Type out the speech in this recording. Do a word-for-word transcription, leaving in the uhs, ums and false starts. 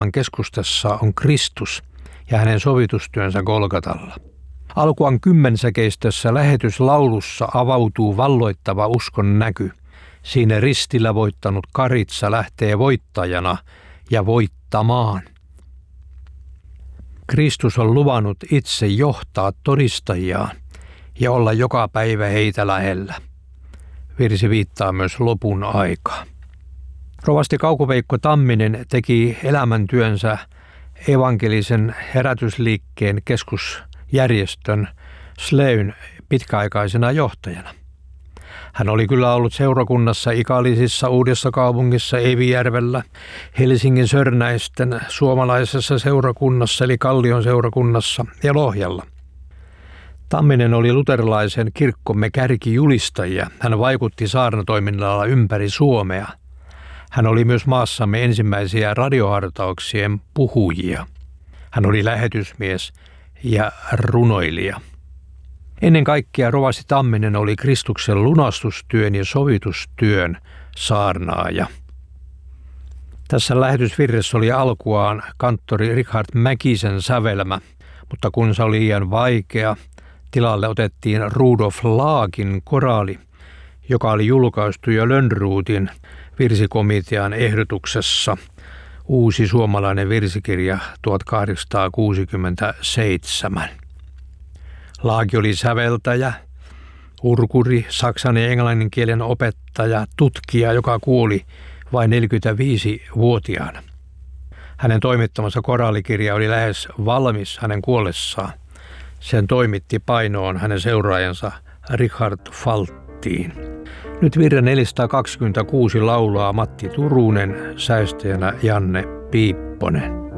keskustassa on Kristus ja hänen sovitustyönsä Golgatalla. Alkuan kymmensäkeistössä lähetyslaulussa avautuu valloittava uskon näky. Siinä ristillä voittanut Karitsa lähtee voittajana ja voittamaan. Kristus on luvannut itse johtaa todistajiaan ja olla joka päivä heitä lähellä. Virsi viittaa myös lopun aikaa. Rovasti Kauko-Veikko Tamminen teki elämäntyönsä evankelisen herätysliikkeen keskusjärjestön Sleyn pitkäaikaisena johtajana. Hän oli kyllä ollut seurakunnassa Ikalisissa, Uudessa Kaupungissa, Eivijärvellä, Helsingin Sörnäisten suomalaisessa seurakunnassa eli Kallion seurakunnassa ja Lohjalla. Tamminen oli luterilaisen kirkkomme kärkijulistajia. Hän vaikutti saarnatoiminnalla ympäri Suomea. Hän oli myös maassamme ensimmäisiä radiohartauksien puhujia. Hän oli lähetysmies ja runoilija. Ennen kaikkea rovasti Tamminen oli Kristuksen lunastustyön ja sovitustyön saarnaaja. Tässä lähetysvirressä oli alkuaan kanttori Richard Mäkisen sävelmä, mutta kun se oli liian vaikea, tilalle otettiin Rudolf Laagin koraali, joka oli julkaistu jo Lönnrotin virsikomitean ehdotuksessa Uusi suomalainen virsikirja tuhatkahdeksansataakuusikymmentäseitsemän. Laagi oli säveltäjä, urkuri, saksan ja englannin kielen opettaja, tutkija, joka kuoli vain neljäkymmentäviisivuotiaana. Hänen toimittamansa koraalikirja oli lähes valmis hänen kuollessaan. Sen toimitti painoon hänen seuraajansa Richard Falttiin. Nyt virre neljäsataakaksikymmentäkuusi laulaa Matti Turunen, säestäjänä Janne Piipponen.